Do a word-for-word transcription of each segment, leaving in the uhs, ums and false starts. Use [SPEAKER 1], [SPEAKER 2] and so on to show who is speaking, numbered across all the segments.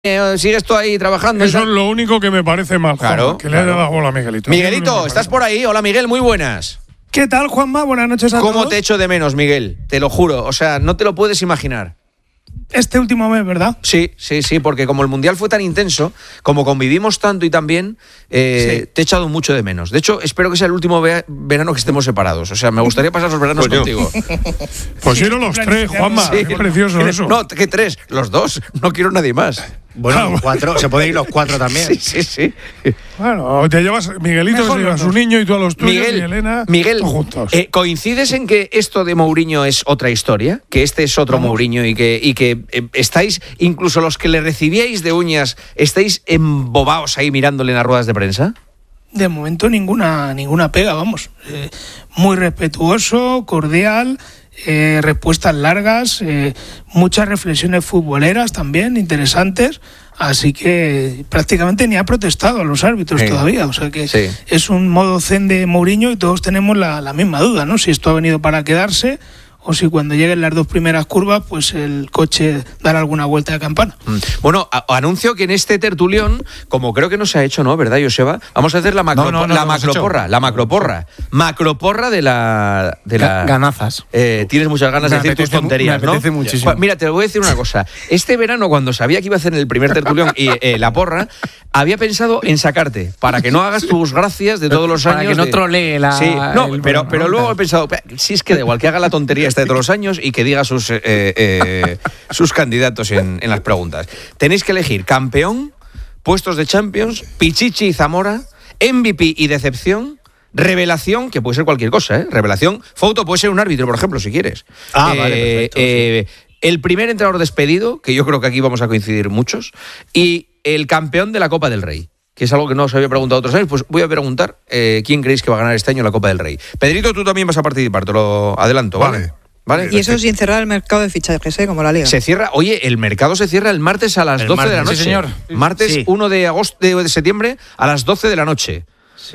[SPEAKER 1] Eh, ¿Sigues tú ahí trabajando?
[SPEAKER 2] Eso es lo único que me parece mal,
[SPEAKER 1] claro,
[SPEAKER 2] Juanma, que
[SPEAKER 1] claro.
[SPEAKER 2] le haya dado bola a Miguelito.
[SPEAKER 1] Miguelito, ¿estás por ahí? Hola, Miguel, muy buenas.
[SPEAKER 3] ¿Qué tal, Juanma? Buenas noches a todos.
[SPEAKER 1] ¿Cómo te echo de menos, Miguel? Te lo juro, o sea, no te lo puedes imaginar.
[SPEAKER 3] Este último mes, ¿verdad?
[SPEAKER 1] Sí, sí, sí, porque como el Mundial fue tan intenso, como convivimos tanto y tan bien, eh,
[SPEAKER 3] Sí.
[SPEAKER 1] te he echado mucho de menos. De hecho, espero que sea el último ve- verano que estemos separados. O sea, me gustaría pasar los veranos
[SPEAKER 4] Coño.
[SPEAKER 1] contigo.
[SPEAKER 2] Pues quiero los tres, Juanma.
[SPEAKER 1] Sí.
[SPEAKER 2] Qué precioso eso.
[SPEAKER 1] No, que tres, los dos. No quiero nadie más.
[SPEAKER 4] Bueno,
[SPEAKER 2] Ah,
[SPEAKER 4] los cuatro, se pueden ir los cuatro también.
[SPEAKER 1] Sí, sí, sí.
[SPEAKER 2] Bueno, te llevas Miguelito,
[SPEAKER 3] Mejor
[SPEAKER 2] se lleva a
[SPEAKER 3] los
[SPEAKER 2] su
[SPEAKER 3] dos.
[SPEAKER 2] niño y tú a los tuyos,
[SPEAKER 1] Miguel,
[SPEAKER 2] y Elena,
[SPEAKER 1] Miguel,
[SPEAKER 2] todos juntos.
[SPEAKER 1] eh, ¿coincides en que esto de Mourinho es otra historia? Que este es otro
[SPEAKER 3] Vamos.
[SPEAKER 1] Mourinho y que, y que eh, estáis, incluso los que le recibíais de uñas, estáis embobados ahí mirándole en las ruedas de prensa.
[SPEAKER 3] De momento ninguna ninguna pega, vamos. Eh, muy respetuoso, cordial, eh, respuestas largas, eh, muchas reflexiones futboleras también interesantes. Así que prácticamente ni ha protestado a los árbitros
[SPEAKER 1] Sí.
[SPEAKER 3] todavía. O sea que
[SPEAKER 1] Sí.
[SPEAKER 3] es un modo zen de Mourinho y todos tenemos la, la misma duda, ¿no? Si esto ha venido para quedarse o si cuando lleguen las dos primeras curvas, pues el coche dará alguna vuelta de campana.
[SPEAKER 1] Mm. Bueno, a- anuncio que en este tertulión, como creo que no se ha hecho, ¿no? ¿Verdad, Joseba? Vamos a hacer la, macro,
[SPEAKER 5] No, no, no,
[SPEAKER 1] la
[SPEAKER 5] lo hemos
[SPEAKER 1] macroporra,
[SPEAKER 5] hecho.
[SPEAKER 1] la macroporra. Macroporra de la... De la
[SPEAKER 5] Ga- ganazas.
[SPEAKER 1] Eh, tienes muchas ganas
[SPEAKER 5] Me
[SPEAKER 1] de decir tus
[SPEAKER 5] apetece mu-
[SPEAKER 1] tonterías,
[SPEAKER 5] me
[SPEAKER 1] ¿no?
[SPEAKER 5] apetece muchísimo.
[SPEAKER 1] Pues mira, te voy a decir una cosa. Este verano, cuando sabía que iba a hacer el primer tertulión y eh, la porra, había pensado en sacarte, para que no hagas tus gracias de todos los
[SPEAKER 5] Para
[SPEAKER 1] años.
[SPEAKER 5] que no
[SPEAKER 1] de-
[SPEAKER 5] trolee la-
[SPEAKER 1] Sí, no,
[SPEAKER 5] el
[SPEAKER 1] pero,
[SPEAKER 5] programa,
[SPEAKER 1] pero
[SPEAKER 5] ¿no?
[SPEAKER 1] luego he pensado, si es que da igual, que haga la tontería esta de todos los años y que diga sus, eh, eh, sus candidatos en, en las preguntas. Tenéis que elegir campeón, puestos de Champions, Pichichi y Zamora, M V P y decepción, revelación, que puede ser cualquier cosa, ¿eh? Revelación, foto puede ser un árbitro, por ejemplo, si quieres.
[SPEAKER 4] Ah,
[SPEAKER 1] Eh,
[SPEAKER 4] vale, perfecto,
[SPEAKER 1] eh, El primer entrenador despedido, que yo creo que aquí vamos a coincidir muchos, y el campeón de la Copa del Rey, que es algo que no os había preguntado otros años, pues voy a preguntar eh, quién creéis que va a ganar este año la Copa del Rey. Pedrito, tú también vas a participar, te lo adelanto, ¿vale?
[SPEAKER 6] Vale.
[SPEAKER 1] ¿Vale?
[SPEAKER 7] Y eso sin cerrar el mercado de fichajes, ¿eh? Como la Liga.
[SPEAKER 1] Se cierra, oye, el mercado se cierra el martes a las
[SPEAKER 4] El
[SPEAKER 1] doce de la
[SPEAKER 4] martes,
[SPEAKER 1] noche.
[SPEAKER 5] sí, señor.
[SPEAKER 1] Martes
[SPEAKER 4] Sí.
[SPEAKER 1] uno de agosto de, de septiembre a las doce de la noche.
[SPEAKER 4] Sí.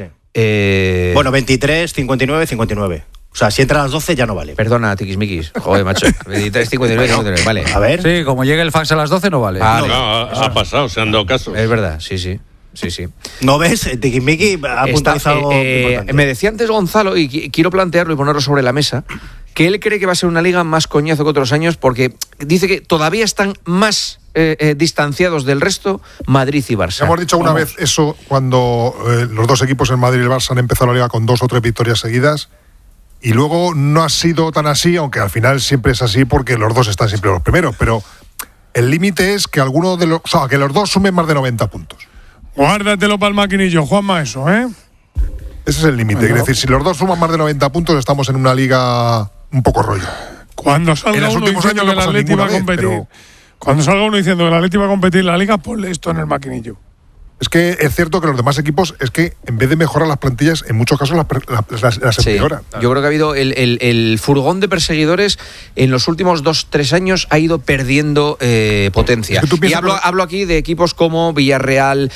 [SPEAKER 1] Eh,
[SPEAKER 4] Bueno, veintitrés, cincuenta y nueve, cincuenta y nueve. O sea, si entra a las doce ya no vale.
[SPEAKER 1] perdona, tiquismiquis. Joder, macho. veintitrés, cincuenta y nueve, cincuenta y nueve, vale.
[SPEAKER 4] A ver.
[SPEAKER 5] Sí, como llegue el fax a las doce no vale.
[SPEAKER 1] Vale.
[SPEAKER 8] No, ha, ha pasado, se han dado casos.
[SPEAKER 1] Es verdad, sí, sí. Sí, sí.
[SPEAKER 4] ¿No ves? Tiquismiqui ha
[SPEAKER 1] Está-
[SPEAKER 4] puntualizado algo
[SPEAKER 1] eh, eh,
[SPEAKER 4] importante.
[SPEAKER 1] me decía antes Gonzalo, y qui- quiero plantearlo y ponerlo sobre la mesa, que él cree que va a ser una liga más coñazo que otros años porque dice que todavía están más eh, eh, distanciados del resto Madrid y Barça.
[SPEAKER 6] Ya hemos dicho una vez eso cuando eh, los dos equipos, el Madrid y el Barça, han empezado la liga con dos o tres victorias seguidas y luego no ha sido tan así, aunque al final siempre es así porque los dos están siempre los primeros, pero el límite es que alguno de los, o sea, que los dos sumen más de noventa puntos.
[SPEAKER 2] Guárdatelo para el maquinillo, Juanma, eso, ¿eh?
[SPEAKER 6] Ese es el límite.
[SPEAKER 2] Bueno.
[SPEAKER 6] Es decir, si los dos suman más de noventa puntos, estamos en una liga un poco rollo.
[SPEAKER 2] Cuando
[SPEAKER 6] En
[SPEAKER 2] salga
[SPEAKER 6] los
[SPEAKER 2] uno
[SPEAKER 6] últimos
[SPEAKER 2] diciendo
[SPEAKER 6] años no
[SPEAKER 2] que el
[SPEAKER 6] pasa
[SPEAKER 2] Atleti
[SPEAKER 6] ninguna
[SPEAKER 2] va a
[SPEAKER 6] vez,
[SPEAKER 2] competir,
[SPEAKER 6] pero-
[SPEAKER 2] cuando salga uno diciendo que el Atleti va a competir en la Liga, ponle esto en el maquinillo.
[SPEAKER 6] Es que es cierto que los demás equipos, es que en vez de mejorar las plantillas, en muchos casos las, las, las, las
[SPEAKER 1] Sí.
[SPEAKER 6] empeoran.
[SPEAKER 1] Yo creo que ha habido el, el- el furgón de perseguidores en los últimos dos, tres años ha ido perdiendo eh, potencia.
[SPEAKER 6] Es que tú
[SPEAKER 1] Y
[SPEAKER 6] piensas
[SPEAKER 1] hablo,
[SPEAKER 6] que-
[SPEAKER 1] hablo aquí de equipos como Villarreal,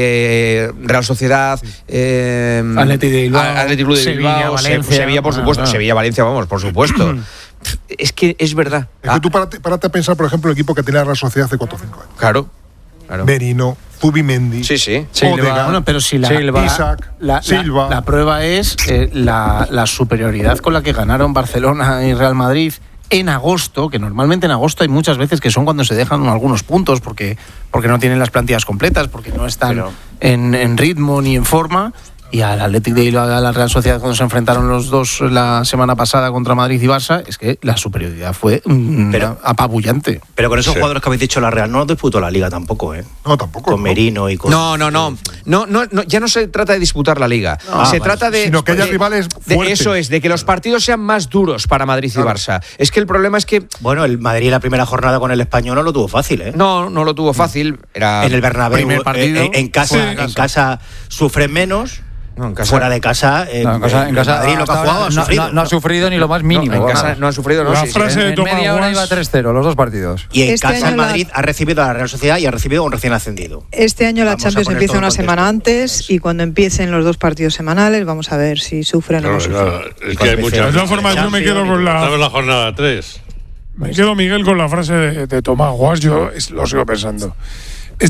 [SPEAKER 1] eh, Real Sociedad, eh,
[SPEAKER 5] Atleti de Bilbao,
[SPEAKER 1] Athletic Club de
[SPEAKER 5] Sevilla,
[SPEAKER 1] Bilbao, Se-
[SPEAKER 5] Valencia.
[SPEAKER 1] Sevilla, por supuesto,
[SPEAKER 5] Ah, ah.
[SPEAKER 1] Sevilla, Valencia, vamos, por supuesto. Es que es verdad.
[SPEAKER 6] Es que tú párate, párate a pensar, por ejemplo, el equipo que tenía la Real Sociedad hace cuatro o cinco años.
[SPEAKER 1] Claro, claro.
[SPEAKER 6] Merino, Zubimendi.
[SPEAKER 1] Sí, sí.
[SPEAKER 6] Odegaard,
[SPEAKER 5] Bueno, pero si la,
[SPEAKER 6] Silva,
[SPEAKER 5] la-
[SPEAKER 6] Isaac,
[SPEAKER 5] la, la-
[SPEAKER 6] Silva.
[SPEAKER 5] la prueba es eh, la, la superioridad con la que ganaron Barcelona y Real Madrid en agosto, que normalmente en agosto hay muchas veces que son cuando se dejan algunos puntos porque, porque no tienen las plantillas completas, porque no están
[SPEAKER 4] Pero-
[SPEAKER 5] en, en ritmo ni en forma. Y al Athletic de Bilbao, a la Real Sociedad, cuando se enfrentaron los dos la semana pasada contra Madrid y Barça, es que la superioridad fue mm,
[SPEAKER 4] Pero-
[SPEAKER 5] apabullante.
[SPEAKER 4] Pero con esos
[SPEAKER 6] Sí.
[SPEAKER 4] jugadores que habéis dicho, la Real no disputó la liga tampoco, ¿eh?
[SPEAKER 6] No, tampoco.
[SPEAKER 4] Con
[SPEAKER 6] no.
[SPEAKER 4] Merino y con.
[SPEAKER 1] No, no, no. No, no, no, ya no se trata de disputar la liga.
[SPEAKER 4] Ah,
[SPEAKER 1] se
[SPEAKER 4] vale.
[SPEAKER 1] trata de.
[SPEAKER 6] Sino que haya
[SPEAKER 1] de-
[SPEAKER 6] rivales
[SPEAKER 1] de-
[SPEAKER 6] fuertes.
[SPEAKER 1] Eso es, de que los partidos sean más duros para Madrid y
[SPEAKER 6] Claro.
[SPEAKER 1] Barça. Es que el problema es que.
[SPEAKER 4] Bueno, el Madrid la primera jornada con el Español no lo tuvo fácil, ¿eh?
[SPEAKER 1] No, no lo tuvo fácil. Era
[SPEAKER 4] En el Bernabéu,
[SPEAKER 5] Primer partido.
[SPEAKER 4] eh, en, en casa,
[SPEAKER 2] Sí.
[SPEAKER 4] en casa sufren menos.
[SPEAKER 1] No, en casa-
[SPEAKER 4] Fuera de casa, eh,
[SPEAKER 5] No, en casa, en
[SPEAKER 4] el
[SPEAKER 5] casa
[SPEAKER 4] Madrid lo que ha
[SPEAKER 5] hasta
[SPEAKER 4] jugado
[SPEAKER 5] ahora
[SPEAKER 4] ha
[SPEAKER 5] no,
[SPEAKER 4] sufrido.
[SPEAKER 5] no- no ha sufrido ni lo más
[SPEAKER 1] No,
[SPEAKER 5] mínimo.
[SPEAKER 1] en
[SPEAKER 5] vamos.
[SPEAKER 1] casa no han sufrido, ¿no?
[SPEAKER 2] La
[SPEAKER 1] Sí, sí.
[SPEAKER 2] frase-
[SPEAKER 5] En,
[SPEAKER 2] de
[SPEAKER 5] en
[SPEAKER 2] Tomás
[SPEAKER 5] media hora
[SPEAKER 2] Guas.
[SPEAKER 5] iba tres cero, los dos partidos.
[SPEAKER 4] Y en
[SPEAKER 7] Este
[SPEAKER 4] casa
[SPEAKER 7] año
[SPEAKER 4] el
[SPEAKER 7] la-
[SPEAKER 4] Madrid ha recibido a la Real Sociedad y ha recibido a un recién ascendido.
[SPEAKER 7] Este año la
[SPEAKER 4] Vamos a
[SPEAKER 7] Champions
[SPEAKER 4] poner
[SPEAKER 7] empieza
[SPEAKER 4] todo en
[SPEAKER 7] una
[SPEAKER 4] contexto.
[SPEAKER 7] semana antes y cuando empiecen los dos partidos semanales vamos a ver si sufren o no
[SPEAKER 8] Claro,
[SPEAKER 7] sufren.
[SPEAKER 8] claro, es que hay
[SPEAKER 2] De
[SPEAKER 8] muchas.
[SPEAKER 2] todas formas, yo me quedo con la.
[SPEAKER 8] ¿Sabes la jornada tres?
[SPEAKER 2] Me quedo, Miguel, con la frase de, de Tomás Guas, yo es- lo sigo pensando.